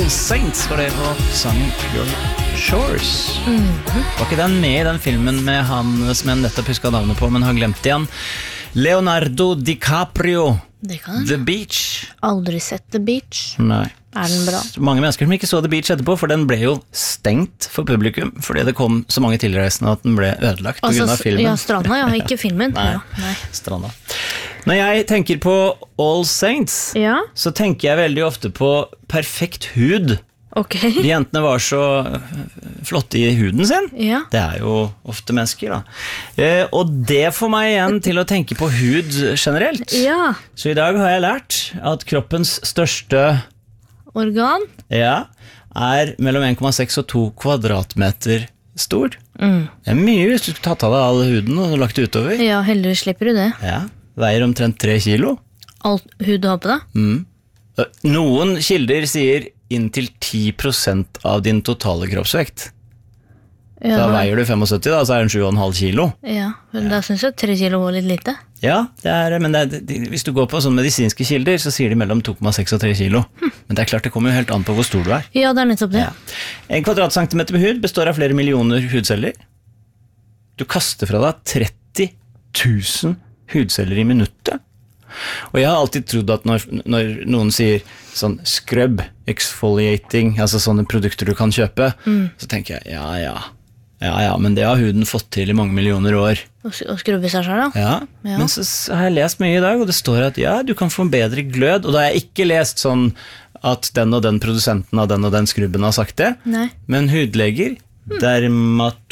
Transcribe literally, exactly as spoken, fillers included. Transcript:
All Saints var det på sangen Your Shores. Mm-hmm. Var ikke den med i den filmen med han som jeg nettopp husker navnet på, men har glemt igjen? Leonardo DiCaprio. Det kan jeg. The Beach. Aldri sett The Beach. Nei. Er den bra? Mange mennesker som ikke så The Beach etterpå, for den ble jo stengt for publikum, fordi det kom så mange tilreisende at den ble ødelagt på Altså, grunn av filmen. ja, stranda, ja, ikke filmen. Nei, Ja, nei. stranda. Når jeg tenker på All Saints, Ja, så tenker jeg veldig ofte på perfekt hud. ok. De jentene var så flotte i huden sin. Ja, Det er jo ofte mennesker da. Eh, og det får meg igjen til å tenke på hud generelt. ja. Så i dag har jeg lært at kroppens største Organ. ja, er mellom en komma seks og to kvadratmeter stor. Mm. Det er mye hvis du skulle tatt av deg all huden og lagt det utover. Ja, heldigvis slipper du det. Ja, veier omtrent tre kilo. Alt hud du har på deg. Mm. Noen kilder sier inntil ti prosent av din totale kroppsvekt. Ja, Da da- veier du syttifem, da, så er den sju komma fem kilo. ja, men da synes jeg tre kilo var litt lite. Ja, det er, men det er, de, hvis du går på sånne medisinske kilder, så sier de mellom to komma seks og tre kilo. Hm. Men det er klart, det kommer jo helt an på hvor stor du er. Ja, det er nettopp det. Ja. En kvadratcentimeter med hud består av flere millioner hudceller. Du kaster fra deg tretti tusen hudceller i minuttet. Og jeg har alltid trodd at når, når noen sier sånn scrub, exfoliating, altså sånne produkter du kan kjøpe, Mm. så tenker jeg, ja, ja, ja, ja, men det har huden fått til i mange millioner år. Og, s- og skrubbe seg selv, da. Ja, Ja. men så s- har jeg lest mye i dag, og det står at ja, du kan få en bedre glød, og da har jeg ikke lest sånn at den og den produsenten av den og den skrubben har sagt det, Nei. men hudleger, dermat